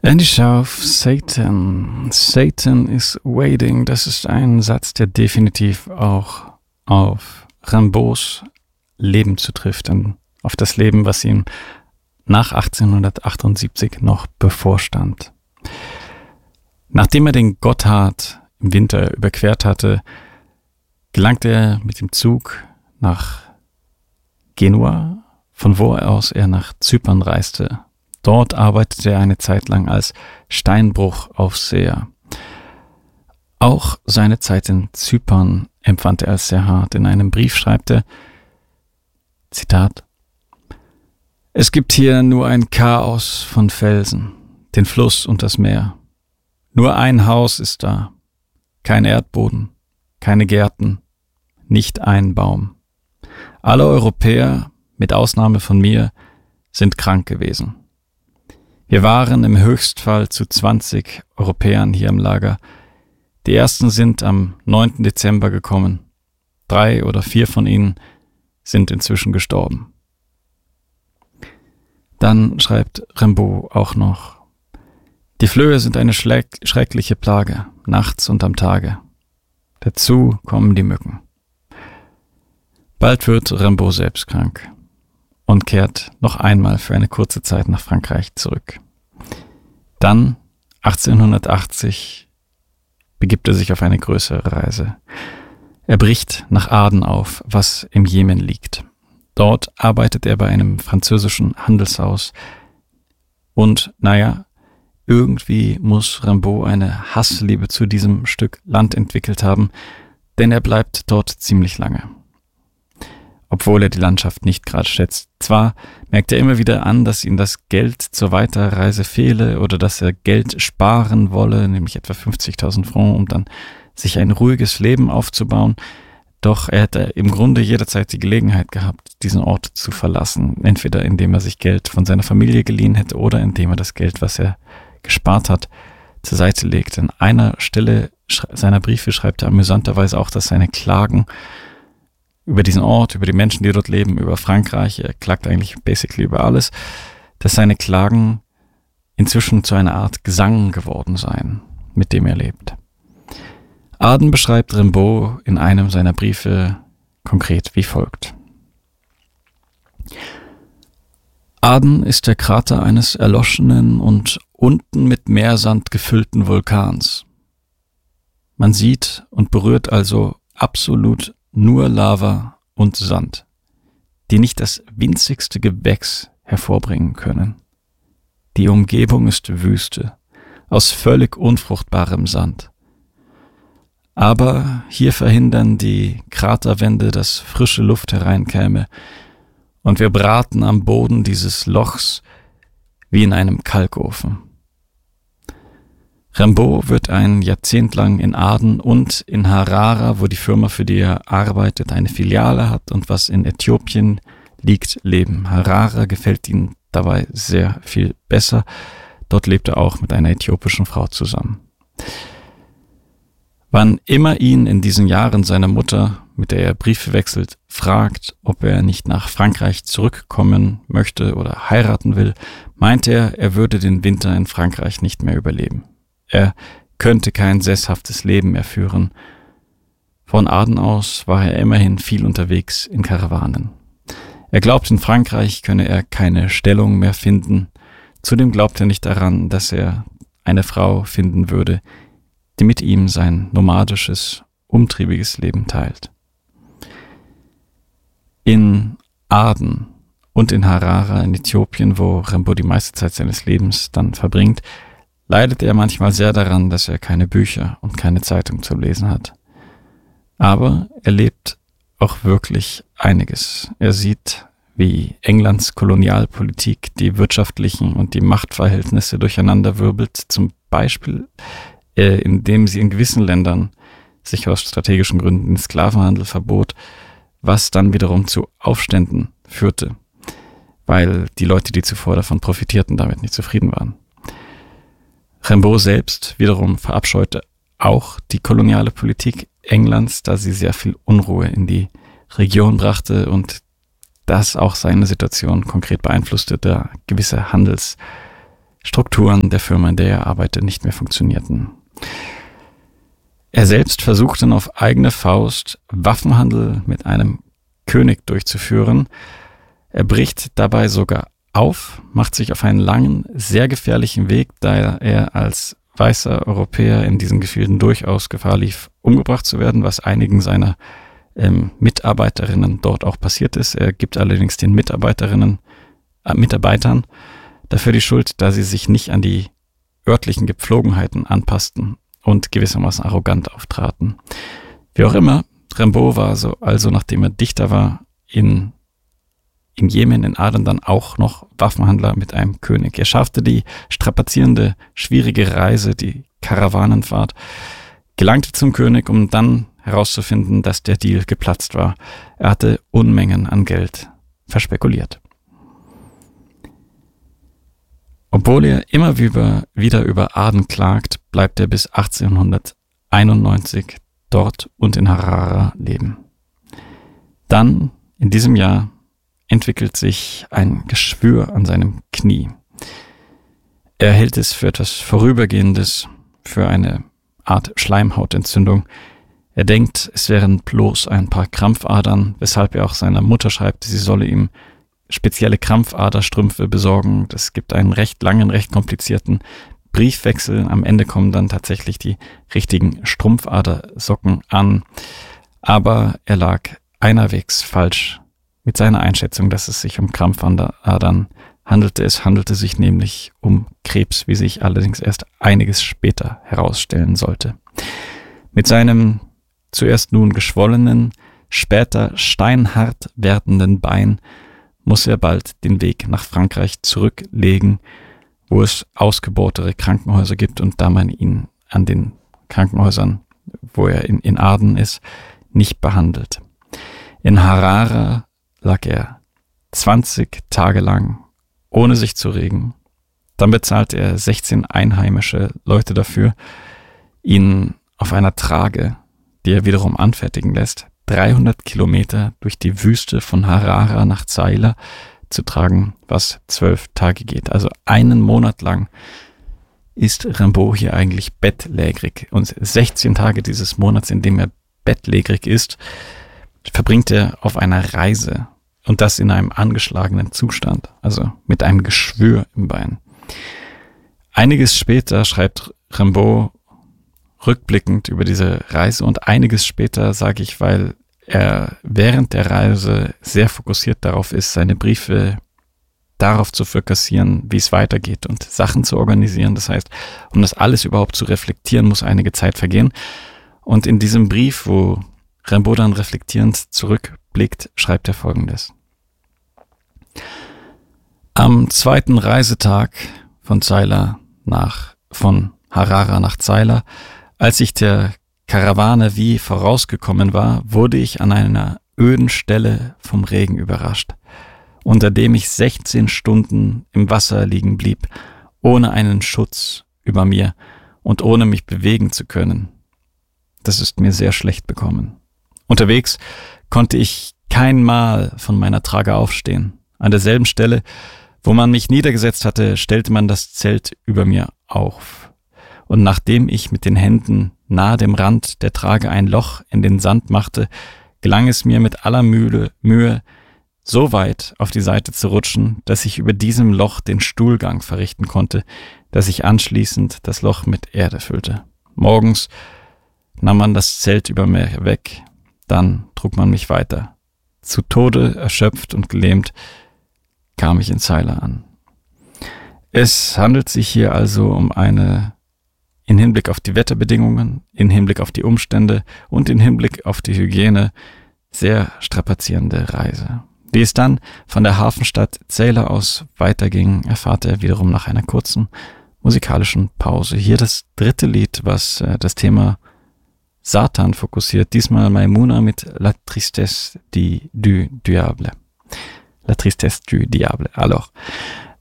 Andy Schauf, Satan. Satan is waiting. Das ist ein Satz, der definitiv auch auf Rimbaud's Leben zutrifft, auf das Leben, was ihm nach 1878 noch bevorstand. Nachdem er den Gotthard im Winter überquert hatte, gelangte er mit dem Zug nach Genua, von wo aus er nach Zypern reiste. Dort arbeitete er eine Zeit lang als Steinbruchaufseher. Auch seine Zeit in Zypern empfand er als sehr hart. In einem Brief schreibt er, Zitat, „Es gibt hier nur ein Chaos von Felsen, den Fluss und das Meer. Nur ein Haus ist da, kein Erdboden, keine Gärten, nicht ein Baum. Alle Europäer, mit Ausnahme von mir, sind krank gewesen. Wir waren im Höchstfall zu 20 Europäern hier im Lager. Die ersten sind am 9. Dezember gekommen. 3 oder 4 von ihnen sind inzwischen gestorben." Dann schreibt Rimbaud auch noch, „Die Flöhe sind eine schreckliche Plage, nachts und am Tage. Dazu kommen die Mücken." Bald wird Rimbaud selbst krank und kehrt noch einmal für eine kurze Zeit nach Frankreich zurück. Dann, 1880, begibt er sich auf eine größere Reise. Er bricht nach Aden auf, was im Jemen liegt. Dort arbeitet er bei einem französischen Handelshaus und, irgendwie muss Rimbaud eine Hassliebe zu diesem Stück Land entwickelt haben, denn er bleibt dort ziemlich lange. Obwohl er die Landschaft nicht gerade schätzt. Zwar merkt er immer wieder an, dass ihm das Geld zur Weiterreise fehle oder dass er Geld sparen wolle, nämlich etwa 50.000 Francs, um dann sich ein ruhiges Leben aufzubauen. Doch er hätte im Grunde jederzeit die Gelegenheit gehabt, diesen Ort zu verlassen. Entweder indem er sich Geld von seiner Familie geliehen hätte oder indem er das Geld, was er gespart hat, zur Seite legt. An einer Stelle seiner Briefe schreibt er amüsanterweise auch, dass seine Klagen über diesen Ort, über die Menschen, die dort leben, über Frankreich, er klagt eigentlich basically über alles, dass seine Klagen inzwischen zu einer Art Gesang geworden seien, mit dem er lebt. Aden beschreibt Rimbaud in einem seiner Briefe konkret wie folgt. Aden ist der Krater eines erloschenen und unten mit Meersand gefüllten Vulkans. Man sieht und berührt also absolut nur Lava und Sand, die nicht das winzigste Gewächs hervorbringen können. Die Umgebung ist Wüste, aus völlig unfruchtbarem Sand. Aber hier verhindern die Kraterwände, dass frische Luft hereinkäme, und wir braten am Boden dieses Lochs wie in einem Kalkofen. Rimbaud wird ein Jahrzehnt lang in Aden und in Harara, wo die Firma, für die er arbeitet, eine Filiale hat und was in Äthiopien liegt, leben. Harara gefällt ihm dabei sehr viel besser. Dort lebt er auch mit einer äthiopischen Frau zusammen. Wann immer ihn in diesen Jahren seine Mutter, mit der er Briefe wechselt, fragt, ob er nicht nach Frankreich zurückkommen möchte oder heiraten will, meint er, er würde den Winter in Frankreich nicht mehr überleben. Er könnte kein sesshaftes Leben mehr führen. Von Aden aus war er immerhin viel unterwegs in Karawanen. Er glaubt, in Frankreich könne er keine Stellung mehr finden. Zudem glaubt er nicht daran, dass er eine Frau finden würde, die mit ihm sein nomadisches, umtriebiges Leben teilt. In Aden und in Harara in Äthiopien, wo Rimbaud die meiste Zeit seines Lebens dann verbringt, leidet er manchmal sehr daran, dass er keine Bücher und keine Zeitung zu lesen hat. Aber er lebt auch wirklich einiges. Er sieht, wie Englands Kolonialpolitik die wirtschaftlichen und die Machtverhältnisse durcheinanderwirbelt, zum Beispiel indem sie in gewissen Ländern sich aus strategischen Gründen den Sklavenhandel verbot, was dann wiederum zu Aufständen führte, weil die Leute, die zuvor davon profitierten, damit nicht zufrieden waren. Rimbaud selbst wiederum verabscheute auch die koloniale Politik Englands, da sie sehr viel Unruhe in die Region brachte und das auch seine Situation konkret beeinflusste, da gewisse Strukturen der Firma, in der er arbeitet, nicht mehr funktionierten. Er selbst versucht dann auf eigene Faust Waffenhandel mit einem König durchzuführen. Er bricht dabei sogar auf, macht sich auf einen langen, sehr gefährlichen Weg, da er als weißer Europäer in diesen Gefilden durchaus Gefahr lief, umgebracht zu werden, was einigen seiner Mitarbeiterinnen dort auch passiert ist. Er gibt allerdings den Mitarbeitern dafür die Schuld, da sie sich nicht an die örtlichen Gepflogenheiten anpassten und gewissermaßen arrogant auftraten. Wie auch immer, Rimbaud war also nachdem er Dichter war, im Jemen, in Aden, dann auch noch Waffenhandler mit einem König. Er schaffte die strapazierende, schwierige Reise, die Karawanenfahrt, gelangte zum König, um dann herauszufinden, dass der Deal geplatzt war. Er hatte Unmengen an Geld verspekuliert. Obwohl er immer wieder über Aden klagt, bleibt er bis 1891 dort und in Harare leben. Dann, in diesem Jahr, entwickelt sich ein Geschwür an seinem Knie. Er hält es für etwas Vorübergehendes, für eine Art Schleimhautentzündung. Er denkt, es wären bloß ein paar Krampfadern, weshalb er auch seiner Mutter schreibt, sie solle ihm spezielle Krampfaderstrümpfe besorgen. Das gibt einen recht langen, recht komplizierten Briefwechsel. Am Ende kommen dann tatsächlich die richtigen Strumpfadersocken an. Aber er lag einerwegs falsch mit seiner Einschätzung, dass es sich um Krampfadern handelte. Es handelte sich nämlich um Krebs, wie sich allerdings erst einiges später herausstellen sollte. Mit seinem zuerst nun geschwollenen, später steinhart werdenden Bein muss er bald den Weg nach Frankreich zurücklegen, wo es ausgebohrtere Krankenhäuser gibt und da man ihn an den Krankenhäusern, wo er in Aden ist, nicht behandelt. In Harare lag er 20 Tage lang, ohne sich zu regen. Dann bezahlte er 16 einheimische Leute dafür, ihn auf einer Trage, die er wiederum anfertigen lässt, 300 Kilometer durch die Wüste von Harare nach Zeila zu tragen, was 12 Tage geht. Also einen Monat lang ist Rimbaud hier eigentlich bettlägerig. Und 16 Tage dieses Monats, in dem er bettlägerig ist, verbringt er auf einer Reise. Und das in einem angeschlagenen Zustand, also mit einem Geschwür im Bein. Einiges später schreibt Rimbaud rückblickend über diese Reise und einiges später, sage ich, weil er während der Reise sehr fokussiert darauf ist, seine Briefe darauf zu fokussieren, wie es weitergeht und Sachen zu organisieren. Das heißt, um das alles überhaupt zu reflektieren, muss einige Zeit vergehen. Und in diesem Brief, wo Rimbaud dann reflektierend zurückblickt, schreibt er Folgendes. Am zweiten Reisetag von Harare nach Zeila, als ich der Karawane wie vorausgekommen war, wurde ich an einer öden Stelle vom Regen überrascht, unter dem ich 16 Stunden im Wasser liegen blieb, ohne einen Schutz über mir und ohne mich bewegen zu können. Das ist mir sehr schlecht bekommen. Unterwegs konnte ich kein Mal von meiner Trage aufstehen. An derselben Stelle, wo man mich niedergesetzt hatte, stellte man das Zelt über mir auf. Und nachdem ich mit den Händen nahe dem Rand der Trage ein Loch in den Sand machte, gelang es mir mit aller Mühe, so weit auf die Seite zu rutschen, dass ich über diesem Loch den Stuhlgang verrichten konnte, dass ich anschließend das Loch mit Erde füllte. Morgens nahm man das Zelt über mir weg, dann trug man mich weiter. Zu Tode erschöpft und gelähmt kam ich in Zeila an. Es handelt sich hier also um eine, in Hinblick auf die Wetterbedingungen, in Hinblick auf die Umstände und in Hinblick auf die Hygiene, sehr strapazierende Reise. Wie es dann von der Hafenstadt Zeila aus weiterging, erfahrt er wiederum nach einer kurzen musikalischen Pause. Hier das dritte Lied, was das Thema Satan fokussiert, diesmal Maimouna mit La Tristesse du Diable. La Tristesse du Diable. Alors,